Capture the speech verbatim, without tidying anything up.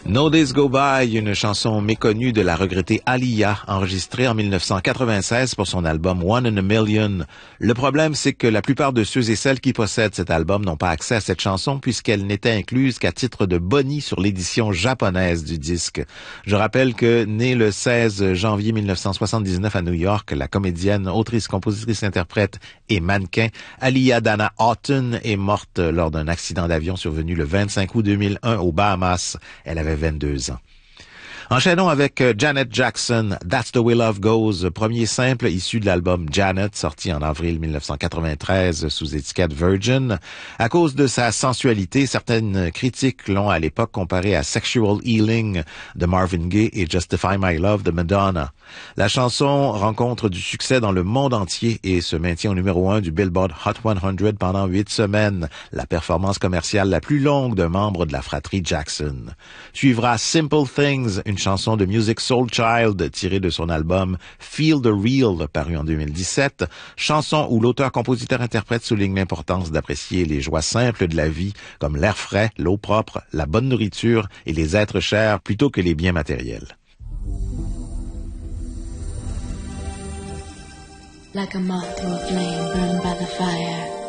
No Days Go By, une chanson méconnue de la regrettée Aaliyah, enregistrée en mille neuf cent quatre-vingt-seize pour son album One in a Million. Le problème, c'est que la plupart de ceux et celles qui possèdent cet album n'ont pas accès à cette chanson puisqu'elle n'était incluse qu'à titre de boni sur l'édition japonaise du disque. Je rappelle que, née le seize janvier mille neuf cent soixante-dix-neuf à New York, la comédienne, autrice, compositrice, interprète et mannequin Aaliyah Dana Houghton est morte lors d'un accident d'avion survenu le vingt-cinq août deux mille un aux Bahamas. Elle avait vingt-deux ans. Enchaînons avec Janet Jackson, That's the Way Love Goes, premier simple issu de l'album Janet, sorti en avril mille neuf cent quatre-vingt-treize sous étiquette Virgin. À cause de sa sensualité, certaines critiques l'ont à l'époque comparé à Sexual Healing de Marvin Gaye et Justify My Love de Madonna. La chanson rencontre du succès dans le monde entier et se maintient au numéro un du Billboard Hot cent pendant huit semaines, la performance commerciale la plus longue d'un membre de la fratrie Jackson. Suivra Simple Things, une chanson de Musiq Soulchild tirée de son album Feel the Real, paru en deux mille dix-sept, chanson où l'auteur-compositeur-interprète souligne l'importance d'apprécier les joies simples de la vie, comme l'air frais, l'eau propre, la bonne nourriture et les êtres chers plutôt que les biens matériels. Like a moth to a flame burned by the fire,